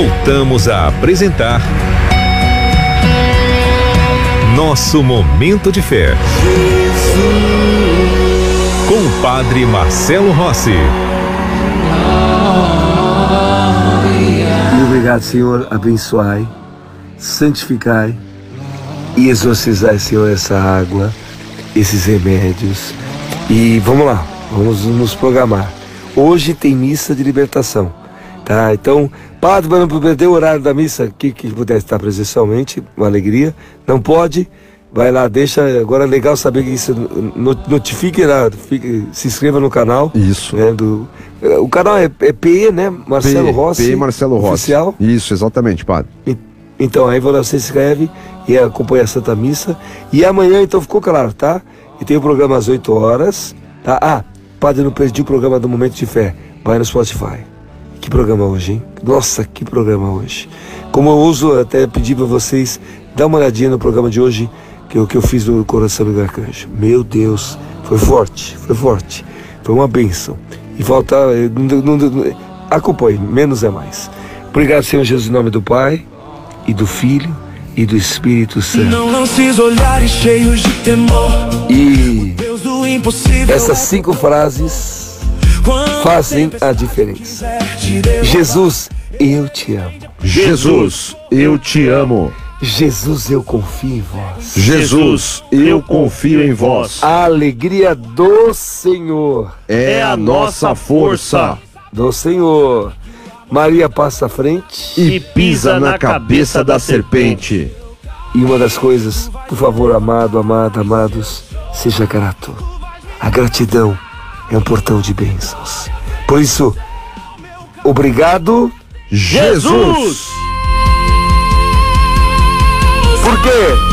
Voltamos a apresentar Nosso Momento de Fé com o Padre Marcelo Rossi. E obrigado, Senhor, abençoai, santificai e exorcizai, Senhor, essa água, esses remédios. E vamos lá, vamos nos programar. Hoje tem missa de libertação, tá? Então, Padre, mas não perdeu o horário da missa, que puder estar presencialmente, uma alegria. Não pode, vai lá, deixa. Agora é legal saber que isso, notifique lá, se inscreva no canal. Isso. Né, o canal é PE, né? Marcelo Rossi. PE Marcelo Rossi. Oficial. Isso, exatamente, Padre. Então, aí você se inscreve e acompanha a Santa Missa. E amanhã, então, ficou claro, tá? E tem o programa às 8 horas, tá? Ah, Padre, não perdi o programa do Momento de Fé. Vai no Spotify. Que programa hoje, hein? Nossa, que programa hoje. Como eu uso, até pedir para vocês, dar uma olhadinha no programa de hoje, que eu fiz do Coração do Arcanjo. Meu Deus, foi forte. Foi uma bênção. E falta, acompanhe, menos é mais. Obrigado, Senhor Jesus, em nome do Pai, e do Filho, e do Espírito Santo. Não lances olhares cheios de temor. E essas 5 frases fazem a diferença. Jesus, eu te amo. Jesus, eu te amo. Jesus, eu confio em vós. Jesus, eu confio em vós. A alegria do Senhor é a nossa força. Do Senhor. Maria passa à frente e pisa na cabeça da serpente. E uma das coisas, por favor, amados, seja grato. A gratidão é um portão de bênçãos. Por isso, obrigado, Jesus! Por quê?